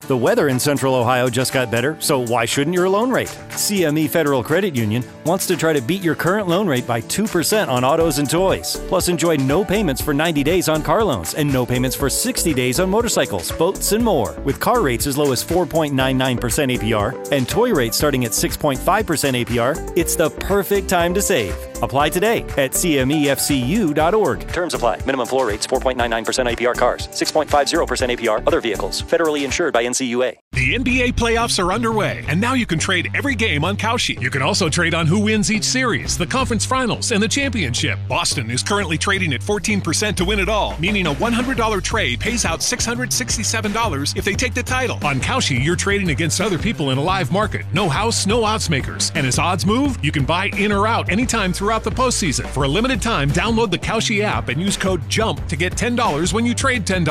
The weather in Central Ohio just got better, so why shouldn't your loan rate? CME Federal Credit Union wants to try to beat your current loan rate by 2% on autos and toys. Plus, enjoy no payments for 90 days on car loans and no payments for 60 days on motorcycles, boats, and more. With car rates as low as 4.99% APR and toy rates starting at 6.5% APR, it's the perfect time to save. Apply today at cmefcu.org. Terms apply. Minimum floor rates 4.99% APR cars, 6.50% APR other vehicles. Federally insured by NCUA. The NBA playoffs are underway, and now you can trade every game on Kalshi. You can also trade on who wins each series, the conference finals, and the championship. Boston is currently trading at 14% to win it all, meaning a $100 trade pays out $667 if they take the title. On Kalshi, you're trading against other people in a live market. No house, no odds makers. And as odds move, you can buy in or out anytime throughout the postseason. For a limited time, download the Kalshi app and use code JUMP to get $10 when you trade $10.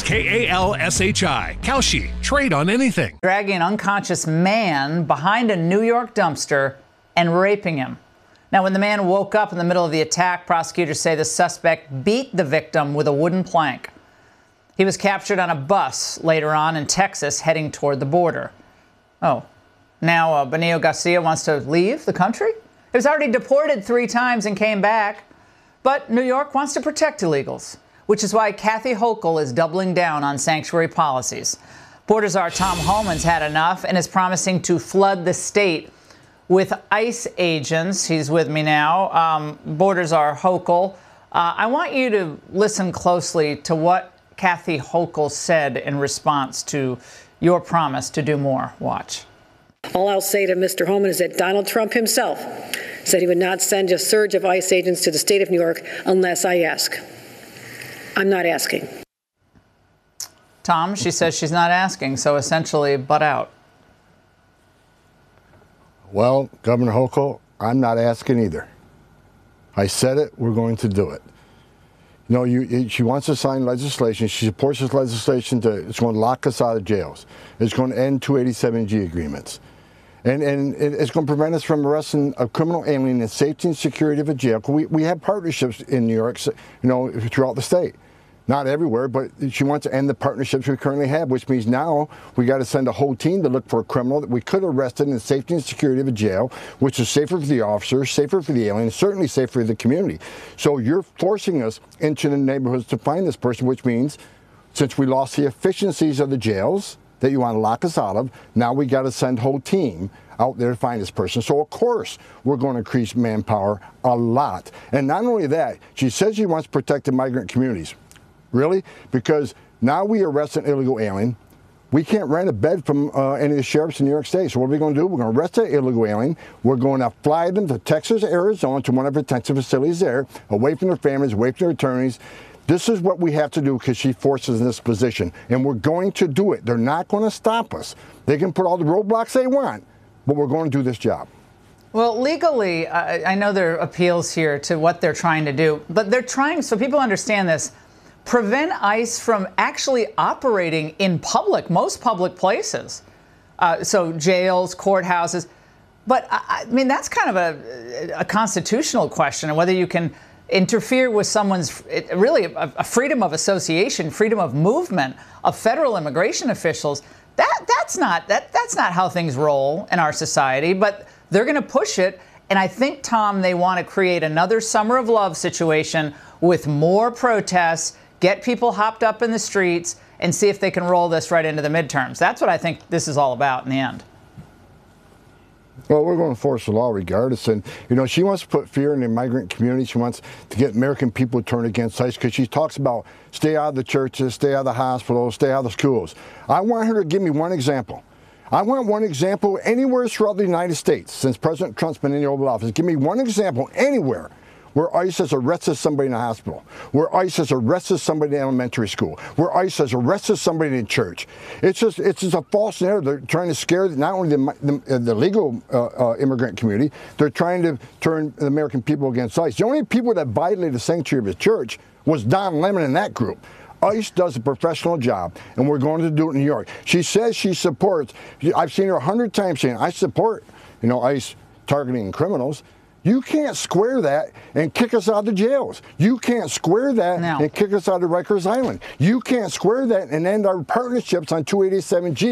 KALSHI. Kalshi. Trade on anything. Dragging an unconscious man behind a New York dumpster and raping him. Now, when the man woke up in the middle of the attack, prosecutors say the suspect beat the victim with a wooden plank. He was captured on a bus later on in Texas heading toward the border. Oh, now Benio Garcia wants to leave the country? He was already deported 3 times and came back. But New York wants to protect illegals, which is why Kathy Hochul is doubling down on sanctuary policies. Border Czar Tom Homan's had enough and is promising to flood the state with ICE agents. He's with me now. Border Czar Hochul, I want you to listen closely to what Kathy Hochul said in response to your promise to do more. Watch. All I'll say to Mr. Homan is that Donald Trump himself said he would not send a surge of ICE agents to the state of New York unless I ask. I'm not asking. Tom, she says she's not asking, so essentially butt out. Well, Governor Hochul, I'm not asking either. I said it, we're going to do it. You know, she wants to sign legislation. She supports this legislation. It's going to lock us out of jails. It's going to end 287G agreements. And it's going to prevent us from arresting a criminal alien in safety and security of a jail. We have partnerships in New York, you know, throughout the state. Not everywhere, but she wants to end the partnerships we currently have, which means now we got to send a whole team to look for a criminal that we could arrest in the safety and security of a jail, which is safer for the officers, safer for the alien, certainly safer for the community. So you're forcing us into the neighborhoods to find this person, which means since we lost the efficiencies of the jails that you want to lock us out of, now we got to send a whole team out there to find this person. So of course we're going to increase manpower a lot. And not only that, she says she wants to protect the migrant communities. Really? Because now we arrest an illegal alien. We can't rent a bed from any of the sheriffs in New York State. So what are we going to do? We're going to arrest that illegal alien. We're going to fly them to Texas, Arizona, to one of our detention facilities there, away from their families, away from their attorneys. This is what we have to do because she forces in this position. And we're going to do it. They're not going to stop us. They can put all the roadblocks they want, but we're going to do this job. Well, legally, I know there are appeals here to what they're trying to do, but they're trying, so people understand this, prevent ICE from actually operating in public, most public places. So jails, courthouses. But I mean, that's kind of a constitutional question, and whether you can interfere with someone's really a freedom of association, freedom of movement of federal immigration officials. That's not how things roll in our society. But they're going to push it. And I think, Tom, they want to create another Summer of Love situation with more protests, get people hopped up in the streets, and see if they can roll this right into the midterms. That's what I think this is all about in the end. Well, we're going to enforce the law regardless. And, you know, she wants to put fear in the migrant community. She wants to get American people to turn against ICE because she talks about stay out of the churches, stay out of the hospitals, stay out of the schools. I want her to give me one example. I want one example anywhere throughout the United States since President Trump's been in the Oval Office. Give me one example anywhere where ICE has arrested somebody in a hospital, where ICE has arrested somebody in elementary school, where ICE has arrested somebody in church. It's just a false narrative. They're trying to scare not only the legal immigrant community, they're trying to turn the American people against ICE. The only people that violated the sanctuary of the church was Don Lemon and that group. ICE does a professional job, and we're going to do it in New York. She says she supports, I've seen her 100 times saying, I support, you know, ICE targeting criminals. You can't square that and kick us out of the jails. You can't square that and kick us out of Rikers Island. You can't square that and end our partnerships on 287G.